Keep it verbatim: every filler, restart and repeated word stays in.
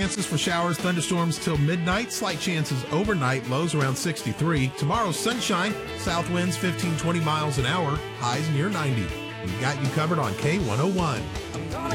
chances for showers, thunderstorms till midnight. Slight chances overnight. Lows around sixty-three. Tomorrow, sunshine. South winds fifteen, twenty miles an hour. Highs near ninety. We've got you covered on K one oh one.